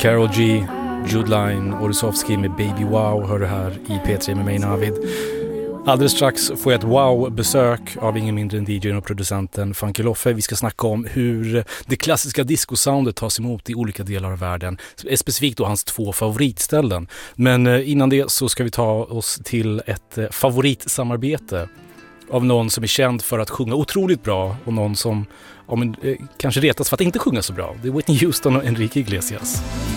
Karol G, Jude Line, Orusovski med Baby Wow hör du här i P3 med mig Navid. Alldeles strax får jag ett wow-besök av ingen mindre än DJ:n och producenten Funky Loffe. Vi ska snacka om hur det klassiska discosoundet tas emot i olika delar av världen. Specifikt då hans 2 favoritställen. Men innan det så ska vi ta oss till ett favoritsamarbete av någon som är känd för att sjunga otroligt bra och någon som kanske retas för att inte sjunga så bra. Det är Whitney Houston och Enrique Iglesias.